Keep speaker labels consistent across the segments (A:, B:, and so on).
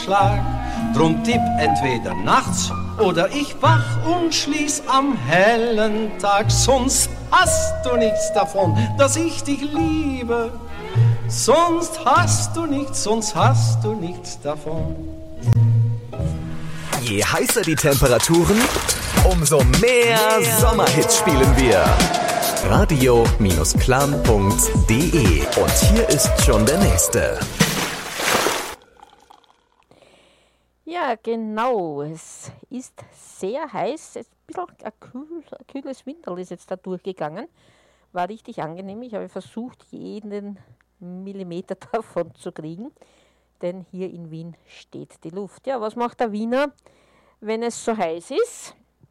A: Schlag. Drum tipp entweder nachts oder ich wach und schließ am hellen Tag. Sonst hast du nichts davon, dass ich dich liebe. Sonst hast du nichts davon.
B: Je heißer die Temperaturen, umso mehr Sommerhits spielen wir. Radio-klam.de. Und hier ist schon der nächste.
C: Ja, genau. Es ist sehr heiß. Ein bisschen ein kühles Winterl ist jetzt da durchgegangen. War richtig angenehm. Ich habe versucht, jeden Millimeter davon zu kriegen. Denn hier in Wien steht die Luft. Ja, was macht der Wiener, wenn es so heiß ist?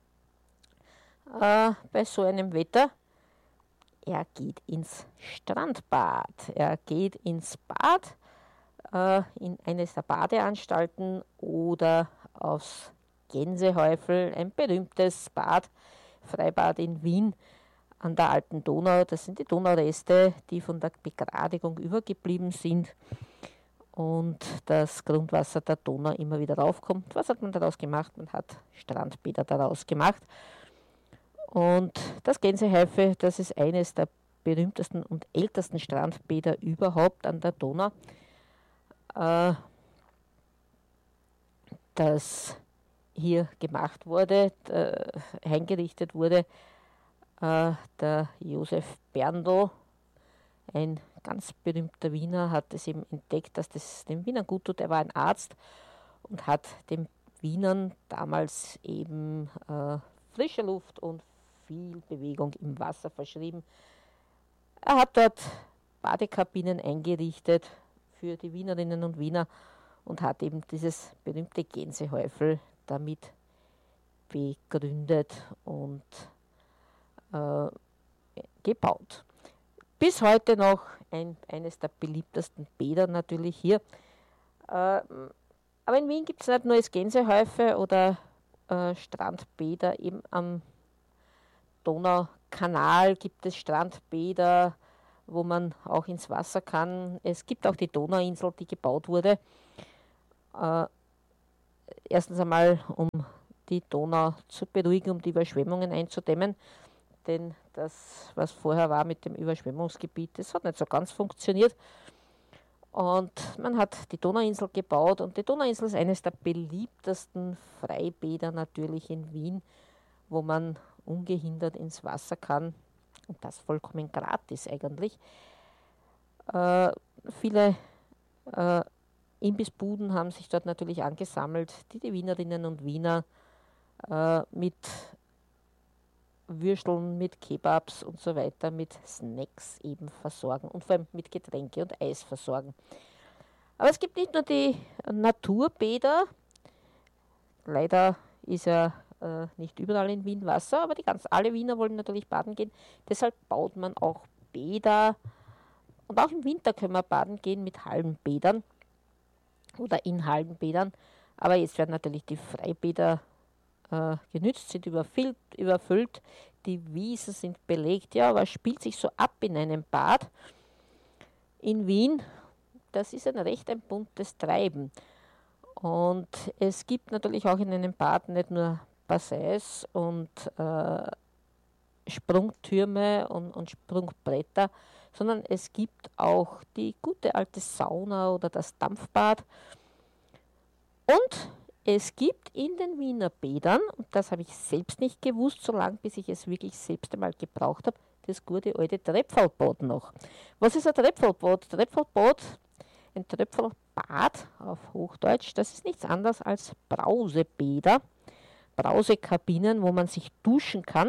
C: Bei so einem Wetter? Er geht ins Strandbad. Er geht ins Bad, in eines der Badeanstalten oder aufs Gänsehäufel, ein berühmtes Bad, Freibad in Wien an der alten Donau. Das sind die Donaureste, die von der Begradigung übergeblieben sind und das Grundwasser der Donau immer wieder raufkommt. Was hat man daraus gemacht? Man hat Strandbäder daraus gemacht. Und das Gänsehäufel, das ist eines der berühmtesten und ältesten Strandbäder überhaupt an der Donau, das hier gemacht wurde, eingerichtet wurde. Der Josef Berndl, ein ganz berühmter Wiener, hat es eben entdeckt, dass das den Wienern gut tut. Er war ein Arzt und hat den Wienern damals eben frische Luft und viel Bewegung im Wasser verschrieben. Er hat dort Badekabinen eingerichtet für die Wienerinnen und Wiener und hat eben dieses berühmte Gänsehäufel damit begründet und gebaut. Bis heute noch eines der beliebtesten Bäder natürlich hier. Aber in Wien gibt es nicht nur das Gänsehäufel oder Strandbäder, eben am Donaukanal gibt es Strandbäder, wo man auch ins Wasser kann. Es gibt auch die Donauinsel, die gebaut wurde. Erstens einmal, um die Donau zu beruhigen, um die Überschwemmungen einzudämmen. Denn das, was vorher war mit dem Überschwemmungsgebiet, das hat nicht so ganz funktioniert. Und man hat die Donauinsel gebaut und die Donauinsel ist eines der beliebtesten Freibäder natürlich in Wien, wo man ungehindert ins Wasser kann und das vollkommen gratis eigentlich. Viele Imbissbuden haben sich dort natürlich angesammelt, die Wienerinnen und Wiener mit Würsteln, mit Kebabs und so weiter, mit Snacks eben versorgen und vor allem mit Getränke und Eis versorgen. Aber es gibt nicht nur die Naturbäder, leider ist ja nicht überall in Wien Wasser, aber alle Wiener wollen natürlich baden gehen, deshalb baut man auch Bäder und auch im Winter können wir baden gehen mit Hallenbädern oder in Hallenbädern, aber jetzt werden natürlich die Freibäder genützt, sind überfüllt, die Wiesen sind belegt. Ja, was spielt sich so ab in einem Bad in Wien? Das ist ein buntes Treiben. Und es gibt natürlich auch in einem Bad nicht nur Bassins und Sprungtürme und Sprungbretter, sondern es gibt auch die gute alte Sauna oder das Dampfbad. Und es gibt in den Wiener Bädern, und das habe ich selbst nicht gewusst, solange bis ich es wirklich selbst einmal gebraucht habe, das gute alte Trepfelbad noch. Was ist ein Trepfelbad? Trepfelbad, ein Trepfelbad auf Hochdeutsch, das ist nichts anderes als Brausebäder, Brausekabinen, wo man sich duschen kann.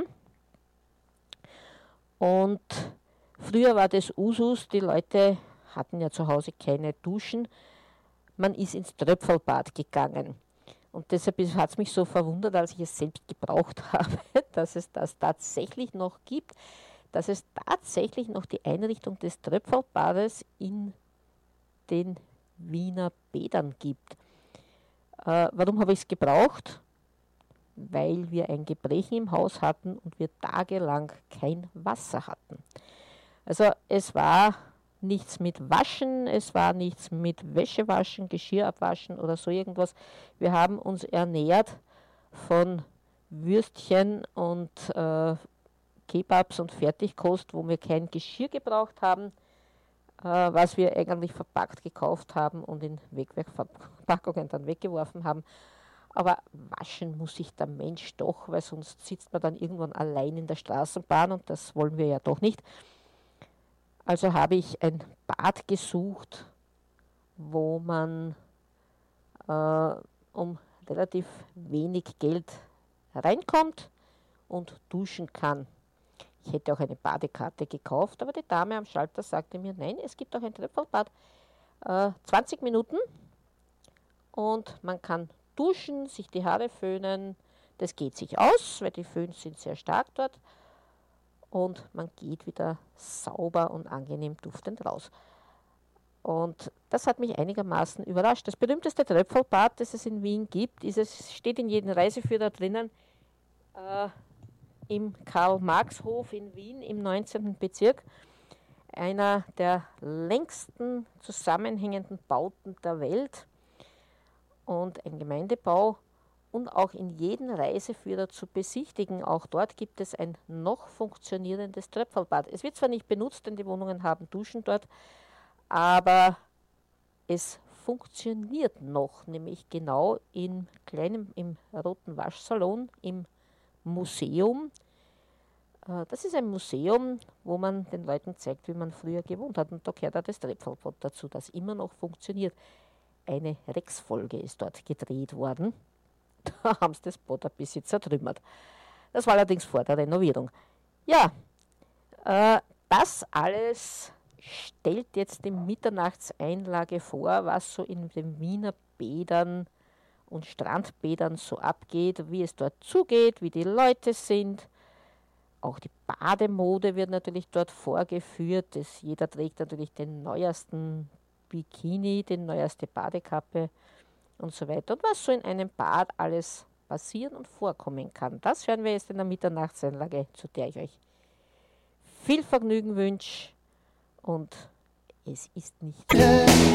C: Und früher war das Usus, die Leute hatten ja zu Hause keine Duschen, man ist ins Tröpfelbad gegangen. Und deshalb hat es mich so verwundert, als ich es selbst gebraucht habe, dass es das tatsächlich noch gibt, dass es tatsächlich noch die Einrichtung des Tröpfelbades in den Wiener Bädern gibt. Warum habe ich es gebraucht? Weil wir ein Gebrechen im Haus hatten und wir tagelang kein Wasser hatten. Also es war nichts mit Waschen, es war nichts mit Wäschewaschen, Geschirr abwaschen oder so irgendwas. Wir haben uns ernährt von Würstchen und Kebabs und Fertigkost, wo wir kein Geschirr gebraucht haben, was wir eigentlich verpackt gekauft haben und in Wegwerfverpackungen dann weggeworfen haben. Aber waschen muss sich der Mensch doch, weil sonst sitzt man dann irgendwann allein in der Straßenbahn und das wollen wir ja doch nicht. Also habe ich ein Bad gesucht, wo man um relativ wenig Geld reinkommt und duschen kann. Ich hätte auch eine Badekarte gekauft, aber die Dame am Schalter sagte mir, nein, es gibt auch ein Tröpfelbad, 20 Minuten und man kann duschen, sich die Haare föhnen, das geht sich aus, weil die Föhns sind sehr stark dort und man geht wieder sauber und angenehm duftend raus. Und das hat mich einigermaßen überrascht. Das berühmteste Tröpfelbad, das es in Wien gibt, steht in jedem Reiseführer drinnen, im Karl-Marx-Hof in Wien im 19. Bezirk. Einer der längsten zusammenhängenden Bauten der Welt und ein Gemeindebau und auch in jedem Reiseführer zu besichtigen. Auch dort gibt es ein noch funktionierendes Tröpfelbad. Es wird zwar nicht benutzt, denn die Wohnungen haben Duschen dort, aber es funktioniert noch, nämlich genau im roten Waschsalon im Museum. Das ist ein Museum, wo man den Leuten zeigt, wie man früher gewohnt hat. Und da gehört auch das Tröpfelbad dazu, das immer noch funktioniert. Eine Rex-Folge ist dort gedreht worden. Da haben sie das Bad ein bisschen zertrümmert. Das war allerdings vor der Renovierung. Ja, das alles stellt jetzt die Mitternachtseinlage vor, was so in den Wiener Bädern und Strandbädern so abgeht, wie es dort zugeht, wie die Leute sind. Auch die Bademode wird natürlich dort vorgeführt. Jeder trägt natürlich den neuesten Bikini, die neueste Badekappe und so weiter. Und was so in einem Bad alles passieren und vorkommen kann, das hören wir jetzt in der Mitternachtseinlage, zu der ich euch viel Vergnügen wünsche. Und es ist nicht